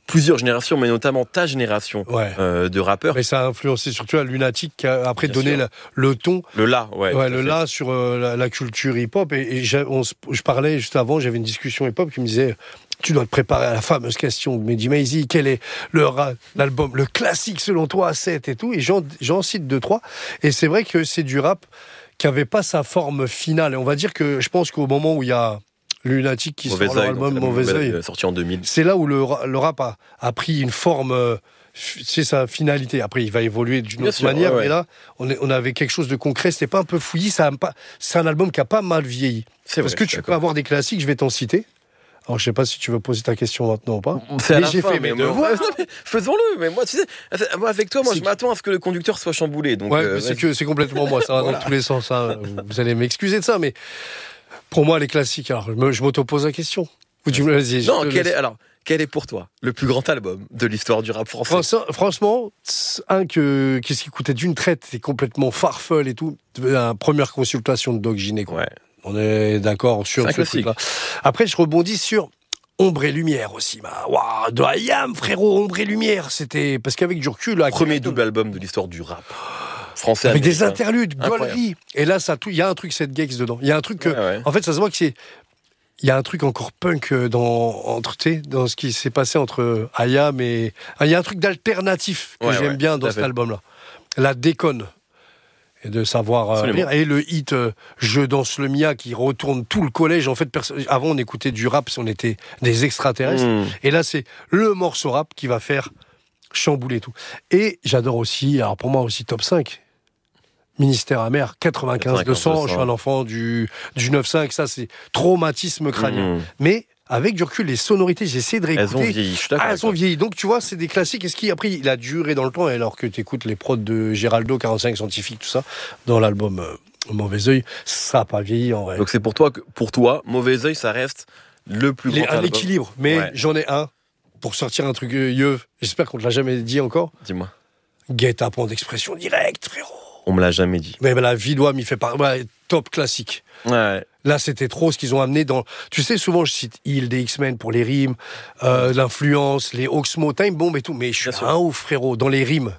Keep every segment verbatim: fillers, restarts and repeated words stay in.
plusieurs générations, mais notamment ta génération ouais. euh, de rappeurs. Mais ça a influencé surtout à Lunatic qui a après Bien donné le, le ton. Le là, ouais. ouais le là sur euh, la, la culture hip-hop. Et, et on, je parlais juste avant, j'avais une discussion hip-hop qui me disait tu dois te préparer à la fameuse question de Mehdi Maizi, quel est le, l'album, le classique selon toi à sept et tout. Et j'en, j'en cite deux, trois. Et c'est vrai que c'est du rap qui n'avait pas sa forme finale. Et on va dire que je pense qu'au moment où il y a Lunatic qui Mauvais sort leur album Mauvais Oeil, sorti en deux mille. C'est là où le, le rap a, a pris une forme, euh, c'est sa finalité. Après, il va évoluer d'une Bien autre sûr, manière, ouais, ouais. mais là, on, est, on avait quelque chose de concret. C'était pas un peu fouillis. Ça a pas, c'est un album qui a pas mal vieilli. C'est Parce vrai, que tu peux avoir des classiques. Je vais t'en citer. Alors, je sais pas si tu veux poser ta question maintenant ou pas. C'est à mais la j'ai fin, fait mais mes moi, devoirs. mais faisons-le. Mais moi, tu sais, moi, avec toi, moi, c'est je m'attends à ce que le conducteur soit chamboulé. Donc, ouais, euh, mais c'est que c'est complètement moi. Ça va voilà. Dans tous les sens. Hein. Vous allez m'excuser de ça, mais pour moi, les classiques. Alors, je, me, je m'auto-pose la question. Ou tu me vas-y. Non, quel est alors quel est pour toi le plus grand album de l'histoire du rap français? Franchement, franchement un que qu'est-ce qui coûtait d'une traite, c'est complètement farfel et tout. La première consultation de Doc Gynéco. Ouais. On est d'accord sur c'est ce truc-là. Après, je rebondis sur Ombre et Lumière aussi. Bah, waouh, de I A M, frérot, Ombre et Lumière. C'était parce qu'avec du recul, là, premier double album de l'histoire du rap français. Avec américain. des interludes, gaulerie. Et là, ça tout. Il y a un truc, cette Gex dedans. Il y a un truc que, ouais, ouais. en fait, ça se voit que c'est. Il y a un truc encore punk dans, entre, dans ce qui s'est passé entre I A M et... Il y a un truc d'alternatif que ouais, j'aime ouais, bien dans cet fait. album-là. La déconne. Et de savoir euh, rire. Et le hit euh, Je danse le Mia qui retourne tout le collège. En fait, perso- avant, on écoutait du rap si on était des extraterrestres. Mmh. Et là, c'est le morceau rap qui va faire chambouler tout. Et j'adore aussi, alors pour moi aussi, top cinq. Ministère amer, quatre-vingt-quinze deux cents, je suis un enfant du, du neuf cinq, ça c'est traumatisme crânien. Mmh. Mais avec du recul, les sonorités, j'ai essayé de réécouter. Elles ont vieilli, je suis d'accord. Ah, elles ont vieilli. Donc tu vois, c'est des classiques. Est-ce qu'il après, il a duré dans le temps, alors que tu écoutes les prods de Géraldo, quarante-cinq Scientifique, tout ça, dans l'album euh, Mauvais Oeil, ça n'a pas vieilli en vrai. Donc c'est pour toi, que, pour toi, Mauvais Oeil, ça reste le plus les, grand un album. équilibre, mais ouais. J'en ai un pour sortir un truc yeux. J'espère qu'on ne te l'a jamais dit encore. Dis-moi. Guet-apens d'expression directe, frérot. On me l'a jamais dit. Mais ben, la Vidois m'y fait pas. Ouais, top classique. Ouais. Là, c'était trop ce qu'ils ont amené dans. Tu sais, souvent, je cite Hill des X-Men pour les rimes, euh, l'influence, les Oxmo, Time Bomb et tout. Mais je suis un ouf, frérot, dans les rimes.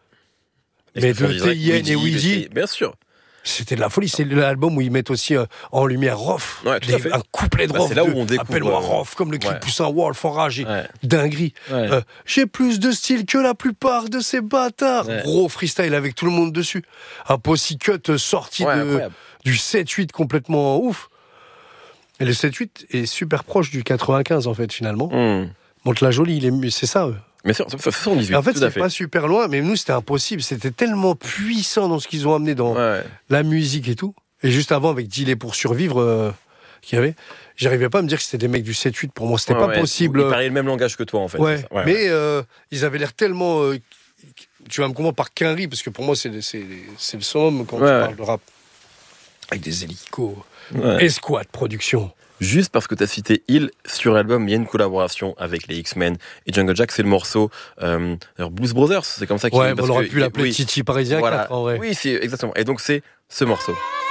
Mais de T I N et Weezy. Bien sûr. C'était de la folie. C'est l'album où ils mettent aussi euh, en lumière Rof. Ouais, des, un couplet de bah, Rof. C'est là où on découvre. Appelle-moi Rof, comme le cri ouais. de Poussin Wolf enragé. Ouais. Dinguerie. Ouais. Euh, j'ai plus de style que la plupart de ces bâtards. Ouais. Gros freestyle avec tout le monde dessus. Un posse cut sorti ouais, de, du sept huit complètement ouf. Et le sept huit est super proche du quatre-vingt-quinze en fait finalement. Mm. Monte-la-Jolie, il est, c'est ça. Eux. Mais c'est soixante-dix-huit. En fait, c'est fait. pas super loin, mais nous, c'était impossible. C'était tellement puissant dans ce qu'ils ont amené dans ouais. la musique et tout. Et juste avant, avec Dealer pour survivre, euh, qu'il y avait, j'arrivais pas à me dire que c'était des mecs du sept huit. Pour moi, c'était ouais, pas ouais. possible. Ils parlaient le même langage que toi, en fait. Ouais. ouais mais euh, ils avaient l'air tellement. Euh, tu vas me comprendre par quinri, parce que pour moi, c'est, c'est, c'est le summum quand ouais. tu parles de rap. Avec des hélicos. Ouais. Escouade production. Juste parce que tu as cité Hill, sur l'album, il y a une collaboration avec les X-Men et Jungle Jack, c'est le morceau euh, alors Blues Brothers, c'est comme ça qu'il ouais, on aurait pu l'appeler oui, Titi Parisien voilà. quatre en vrai. Oui, c'est exactement. Et donc c'est ce morceau.